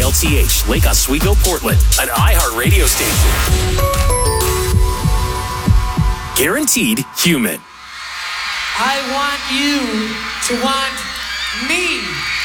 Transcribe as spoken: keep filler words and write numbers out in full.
L T H, Lake Oswego, Portland, an iHeartRadio station. Guaranteed human. I want you to want me.